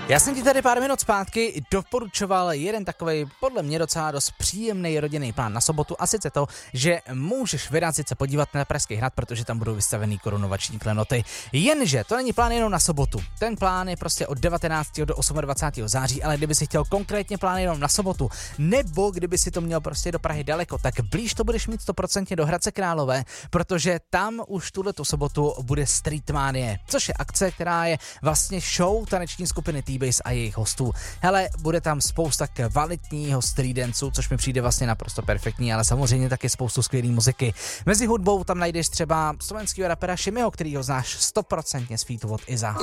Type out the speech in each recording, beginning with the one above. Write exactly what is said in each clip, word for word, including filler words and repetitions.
Já jsem ti tady pár minut zpátky doporučoval jeden takovej, podle mě docela dost příjemný rodinný plán na sobotu, a sice to, že můžeš vyrazit se podívat na Pražský hrad, protože tam budou vystavený korunovační klenoty. Jenže to není plán jenom na sobotu. Ten plán je prostě od devatenáctého do dvacátého osmého září, ale kdyby si chtěl konkrétně plán jenom na sobotu, nebo kdyby si to měl prostě do Prahy daleko, tak blíž to budeš mít sto procent do Hradce Králové, protože tam už tuhletu sobotu bude Street Mania, což je akce, která je vlastně show taneční skupiny T-Base a jejich hostů. Hele, bude tam spousta kvalitního street danceu, což mi přijde vlastně naprosto perfektní, ale samozřejmě taky spoustu skvělé muziky. Mezi hudbou tam najdeš třeba slovenského rapera Šimiho, kterýho znáš sto procent z featu od Iza.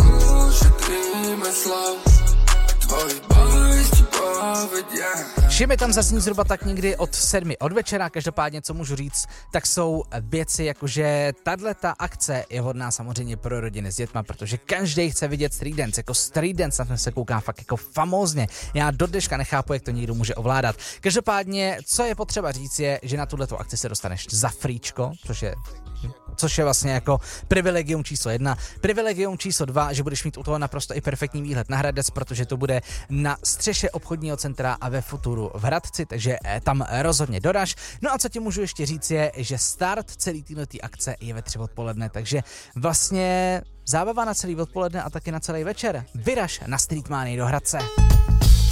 Šimi tam zazní zhruba tak někdy od sedmi od večera, každopádně co můžu říct, tak jsou věci jakože tato akce je hodná samozřejmě pro rodiny s dětma, protože každý chce vidět street dance, jako street dance na ten se kouká fakt jako famózně. Já do dneška nechápu, jak to někdo může ovládat. Každopádně, co je potřeba říct je, že na tuto akci se dostaneš za fríčko, což je což je vlastně jako privilegium číslo jedna. Privilegium číslo dva, že budeš mít u toho naprosto i perfektní výhled na Hradec, protože to bude na střeše obchodního centra a ve Futuru v Hradci, takže tam rozhodně doraž. No a co ti můžu ještě říct je, že start celý této akce je ve tři odpoledne, takže vlastně zábava na celý odpoledne a taky na celý večer. Vyraž na Street Mania do Hradce.